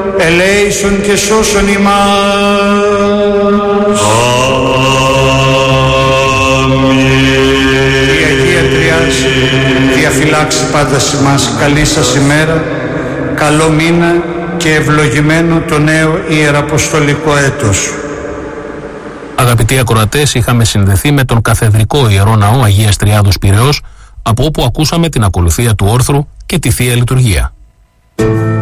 ελέησον και σώσον ημάς. Η Αγία Τριάς διαφυλάξει πάντα ημάς. Καλή σας ημέρα, καλό μήνα και ευλογημένο το νέο ιεραποστολικό έτος. Αγαπητοί ακροατές, είχαμε συνδεθεί με τον Καθεδρικό Ιερό Ναό Αγίας Τριάδος Πειραιώς, από όπου ακούσαμε την ακολουθία του όρθρου και τη Θεία Λειτουργία.